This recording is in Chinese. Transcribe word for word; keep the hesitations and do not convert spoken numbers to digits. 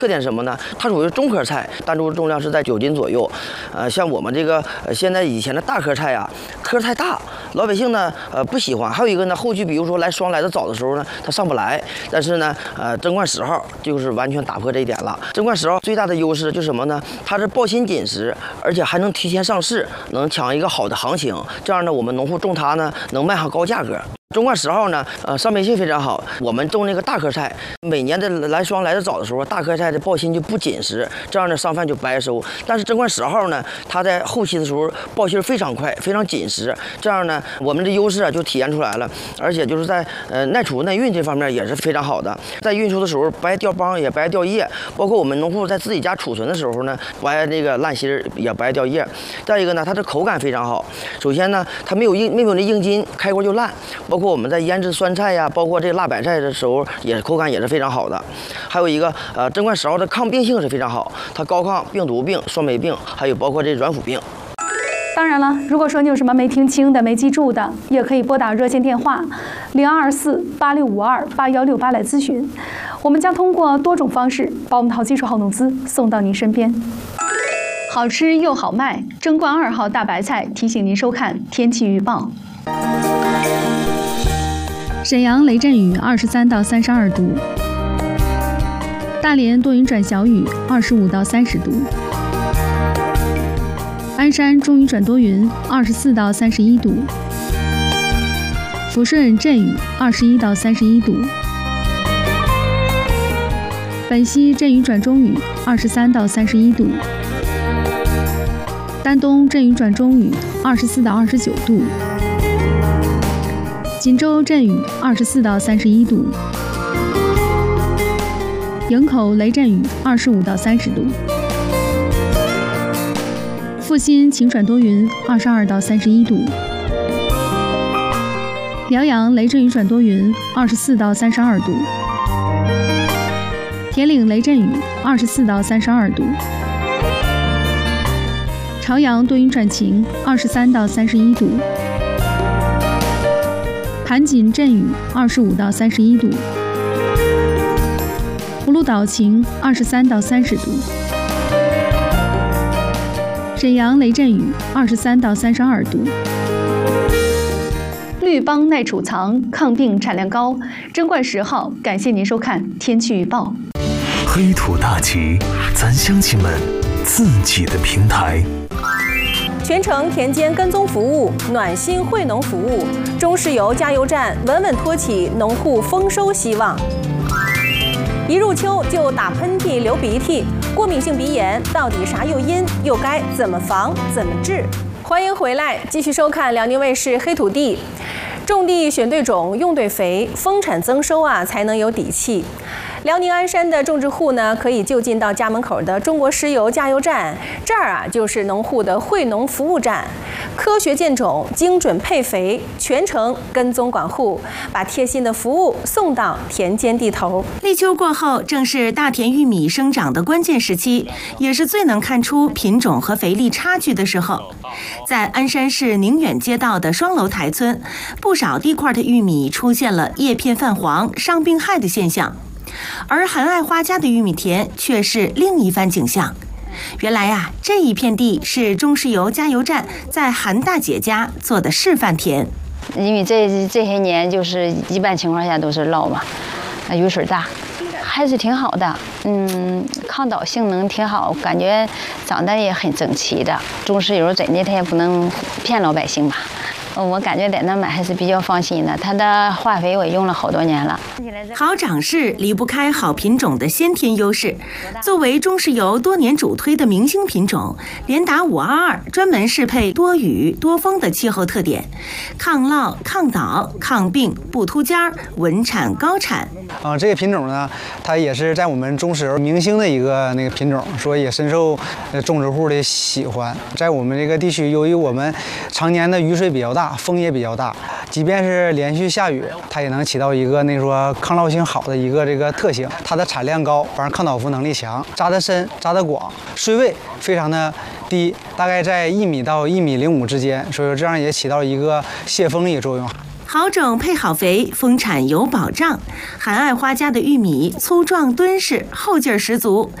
特点是什么呢？它属于中颗菜，单株重量是在九斤左右。呃，像我们这个呃现在以前的大颗菜啊，颗太大，老百姓呢呃不喜欢。还有一个呢，后期比如说来霜来的早的时候呢，它上不来。但是呢，呃，贞观十号就是完全打破这一点了。贞观十号最大的优势就是什么呢？它是抱薪紧实，而且还能提前上市，能抢一个好的行情。这样呢，我们农户种它呢，能卖上高价格。贞观十号呢，呃，上培性非常好。我们种那个大颗菜，每年的来霜来的早的时候，大颗菜的抱薪就不紧实，这样呢上饭就白收。但是贞观十号呢，它在后期的时候抱薪非常快，非常紧实，这样呢我们的优势啊就体现出来了。而且就是在呃耐储耐运这方面也是非常好的，在运输的时候不爱掉帮也不爱掉叶，包括我们农户在自己家储存的时候呢，不爱那个烂心也不爱掉叶。再一个呢，它的口感非常好。首先呢，它没有硬没有那硬筋，开锅就烂。包括我们在腌制酸菜呀、啊，包括这辣白菜的时候，也口感也是非常好的。还有一个呃，贞观十号的抗病性是非常好，它高抗病毒病、酸梅病，还有包括这软腐病。 当然了，如果说你有什么没听清的、没记住的，也可以拨打热线电话零二四八六五二八幺六八来咨询。我们将通过多种方式，把我们好技术、好农资送到您身边。好吃又好卖，贞观二号大白菜提醒您收看天气预报。沈阳雷阵雨二十三到三十二度，大连多云转小雨二十五到三十度，鞍山中雨转多云二十四到三十一度，抚顺阵雨二十一到三十一度，本溪阵雨转中雨二十三到三十一度，丹东阵雨转中雨二十四到二十九度。锦州阵雨二十四到三十一度，营口雷阵雨二十五到三十度，阜新晴转多云二十二到三十一度，辽阳雷阵雨转多云二十四到三十二度，铁岭雷阵雨二十四到三十二度，朝阳多云转晴二十三到三十一度。盘锦阵雨二十五到三十一度，葫芦岛晴二十三到三十度，沈阳雷阵雨二十三到三十二度。绿邦耐储藏，抗病产量高。贞观十号，感谢您收看天气预报。 黑土大旗，咱乡亲们自己的平台。 全程田间跟踪服务，暖心惠农服务，中石油加油站稳稳托起农户丰收希望。一入秋就打喷嚏、流鼻涕，过敏性鼻炎到底啥诱因？又该怎么防、怎么治？欢迎回来，继续收看辽宁卫视黑土地。种地选对种，用对肥，丰产增收啊，才能有底气。辽宁鞍山的种植户呢，可以就近到家门口的中国石油加油站，这儿啊就是农户的惠农服务站，科学建种，精准配肥，全程跟踪管护，把贴心的服务送到田间地头。 立秋过后，正是大田玉米生长的关键时期，也是最能看出品种和肥力差距的时候。在鞍山市宁远街道的双楼台村，不少地块的玉米出现了叶片泛黄、上病害的现象。而韩爱花家的玉米田却是另一番景象。原来啊，这一片地是中石油加油站在韩大姐家做的示范田。 因为这这些年就是一般情况下都是涝嘛，雨水大，还是挺好的。嗯，抗倒性能挺好，感觉长得也很整齐的。中石油怎的，他也不能骗老百姓吧。我感觉在那买还是比较放心的，它的化肥我用了好多年了。 好长势离不开好品种的先天优势。作为中石油多年主推的明星品种，联达五二二专门适配多雨多风的气候特点，抗涝、抗倒、抗病，不秃尖儿，稳产高产。 啊、呃，这个品种呢，它也是在我们中石油明星的一个那个品种，所以也深受呃种植户的喜欢。在我们这个地区，由于我们常年的雨水比较大，风也比较大，即便是连续下雨，它也能起到一个那说抗涝性好的一个这个特性。它的产量高，反正抗倒伏能力强，扎得深，扎得广，水位非常的低，大概在一米到一米零五之间，所以说这样也起到一个泄风力作用。 好种配好肥，丰产有保障。韩爱花家的玉米粗壮敦实，后劲儿十足，